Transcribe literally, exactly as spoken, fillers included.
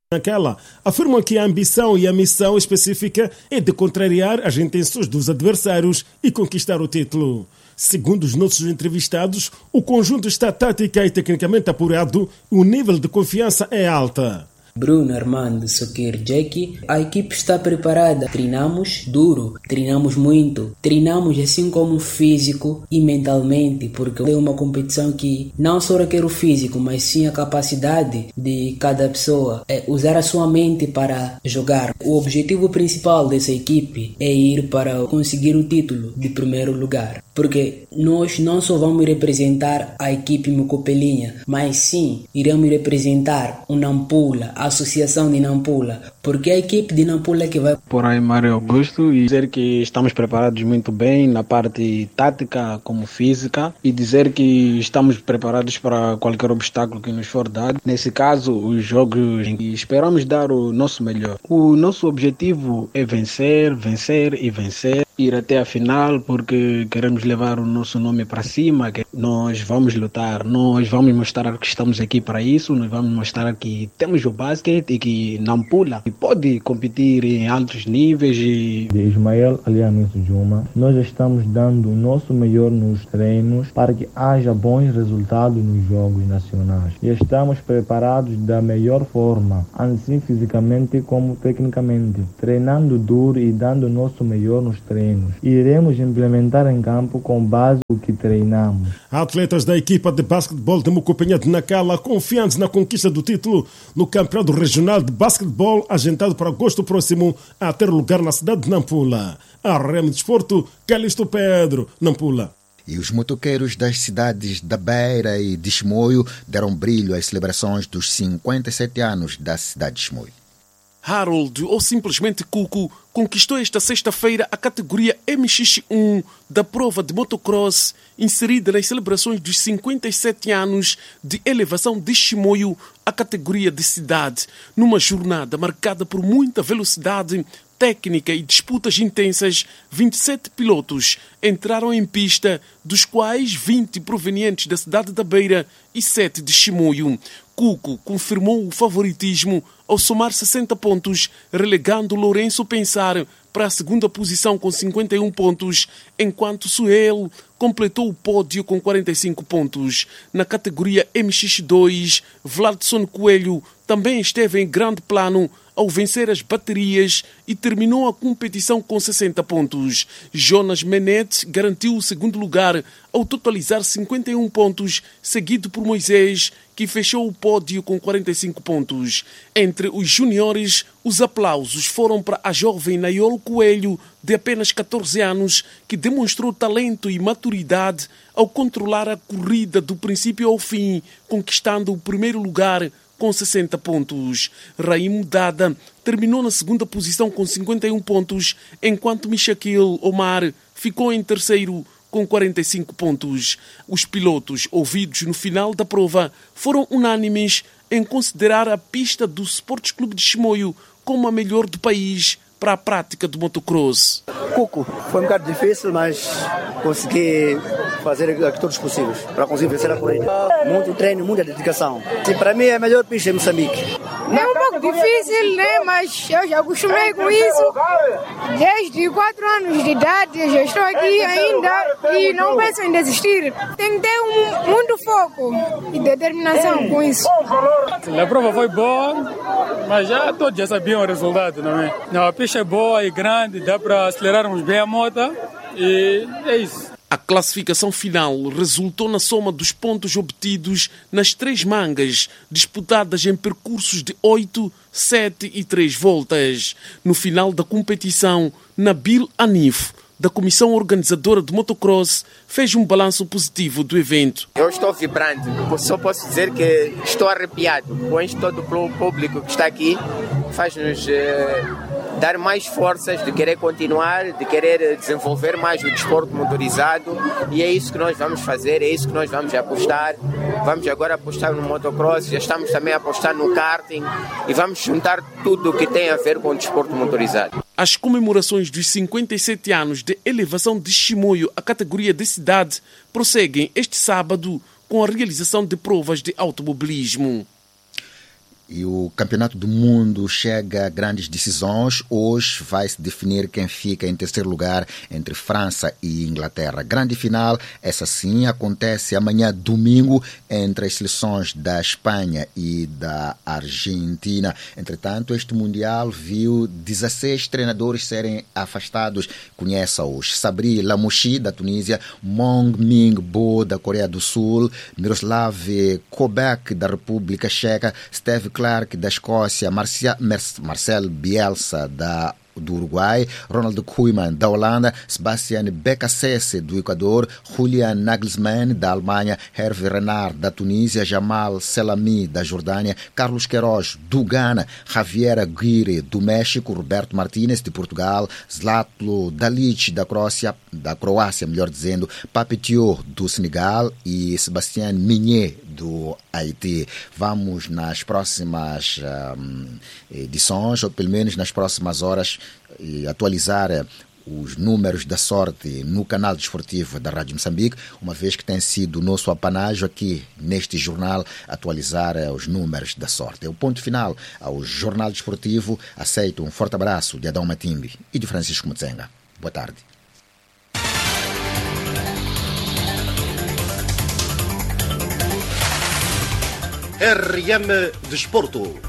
Naquela, afirmam que a ambição e a missão específica é de contrariar as intenções dos adversários e conquistar o título. Segundo os nossos entrevistados, o conjunto está tática e tecnicamente apurado, o nível de confiança é alta. Bruno, Armando, Soqueiro, Jackie, a equipe está preparada. Treinamos duro, treinamos muito, treinamos assim como físico e mentalmente, porque é uma competição que não só requer o físico, mas sim a capacidade de cada pessoa é usar a sua mente para jogar. O objetivo principal dessa equipe é ir para conseguir o título de primeiro lugar, porque nós não só vamos representar a equipe Mocopelinha, mas sim iremos representar o Nampula, a Associação de Nampula, porque é a equipe de Nampula que vai... Por aí, Mário Augusto, e dizer que estamos preparados muito bem na parte tática como física e dizer que estamos preparados para qualquer obstáculo que nos for dado. Nesse caso, os jogos, e esperamos dar o nosso melhor. O nosso objetivo é vencer, vencer e vencer, ir até a final, porque queremos levar o nosso nome para cima, que nós vamos lutar, nós vamos mostrar que estamos aqui para isso, nós vamos mostrar que temos o basquete e que Nampula pode competir em altos níveis. E... De Ismael Aliamento Juma, nós estamos dando o nosso melhor nos treinos para que haja bons resultados nos jogos nacionais. E estamos preparados da melhor forma, assim fisicamente como tecnicamente, treinando duro e dando o nosso melhor nos treinos. Iremos implementar em campo com base no que treinamos. Atletas da equipa de basquetebol de Mocopinha de Nacala confiantes na conquista do título no Campeonato Regional de Basquetebol, agendado para agosto próximo, a ter lugar na cidade de Nampula. A Remo Desporto, Calixto Pedro, Nampula. E os motoqueiros das cidades da Beira e de Chimoio deram brilho às celebrações dos cinquenta e sete anos da cidade de Chimoio. Harold, ou simplesmente Cuco, conquistou esta sexta-feira a categoria M X um da prova de motocross, inserida nas celebrações dos cinquenta e sete anos de elevação de Chimoio à categoria de cidade, numa jornada marcada por muita velocidade técnica e disputas intensas. Vinte e sete pilotos entraram em pista, dos quais vinte provenientes da cidade da Beira e sete de Chimoio. Cuco confirmou o favoritismo ao somar sessenta pontos, relegando Lourenço Pensar para a segunda posição com cinquenta e um pontos, enquanto Suel completou o pódio com quarenta e cinco pontos. Na categoria M X dois, Vladson Coelho também esteve em grande plano ao vencer as baterias e terminou a competição com sessenta pontos. Jonas Menete garantiu o segundo lugar ao totalizar cinquenta e um pontos, seguido por Moisés, que fechou o pódio com quarenta e cinco pontos. Entre os juniores, os aplausos foram para a jovem Nayol Coelho, de apenas catorze anos, que demonstrou talento e maturidade ao controlar a corrida do princípio ao fim, conquistando o primeiro lugar com sessenta pontos. Raimo Dada terminou na segunda posição com cinquenta e um pontos, enquanto Michael Omar ficou em terceiro com quarenta e cinco pontos. Os pilotos ouvidos no final da prova foram unânimes em considerar a pista do Sports Clube de Chimoio como a melhor do país para a prática do motocross. Cuco, foi um bocado difícil, mas consegui fazer o que todos possíveis para conseguir vencer a corrida. Muito treino, muita dedicação. E para mim é a melhor pista em Moçambique. É um pouco difícil, né? Mas eu já acostumei com isso. Desde quatro anos de idade, eu já estou aqui ainda e não penso em desistir. Tem que ter um, muito foco e determinação com isso. A prova foi boa, mas já todos já sabiam o resultado, não é? Não, a pista é boa e grande, dá para acelerarmos bem a moto e é isso. A classificação final resultou na soma dos pontos obtidos nas três mangas, disputadas em percursos de oito, sete e três voltas. No final da competição, Nabil Anif, da comissão organizadora do motocross, fez um balanço positivo do evento. Eu estou vibrante, só posso dizer que estou arrepiado com isto todo o público que está aqui, faz-nos eh, dar mais forças de querer continuar, de querer desenvolver mais o desporto motorizado, e é isso que nós vamos fazer, é isso que nós vamos apostar. Vamos agora apostar no motocross, já estamos também a apostar no karting e vamos juntar tudo o que tem a ver com o desporto motorizado. As comemorações dos cinquenta e sete anos de elevação de Chimoio à categoria de cidade prosseguem este sábado com a realização de provas de automobilismo. E o Campeonato do Mundo chega a grandes decisões. Hoje vai se definir quem fica em terceiro lugar entre França e Inglaterra. Grande final, essa sim, acontece amanhã, domingo, entre as seleções da Espanha e da Argentina. Entretanto, este Mundial viu dezesseis treinadores serem afastados. Conheça-os: Sabri Lamouchi, da Tunísia, Mong Ming-bo, da Coreia do Sul, Miroslav Kobek, da República Checa, Steve Clark, da Escócia, Marcia, Marcel Bielsa, da do Uruguai, Ronald Koeman, da Holanda, Sebastian Becassese, do Equador, Julian Nagelsmann, da Alemanha, Hervé Renard, da Tunísia, Jamal Selami, da Jordânia, Carlos Queiroz, do Ghana, Javier Aguirre, do México, Roberto Martínez, de Portugal, Zlatko Dalic, da Croácia, da Croácia, melhor dizendo, Pape Thiaw, do Senegal, e Sebastián Migné, do Haiti. Vamos nas próximas um, edições, ou pelo menos nas próximas horas, atualizar os números da sorte no canal desportivo da Rádio Moçambique, uma vez que tem sido o nosso apanágio aqui neste jornal atualizar os números da sorte. É o ponto final ao Jornal Desportivo. Aceito um forte abraço de Adão Matimbi e de Francisco Mutsenga. Boa tarde. R M Desporto.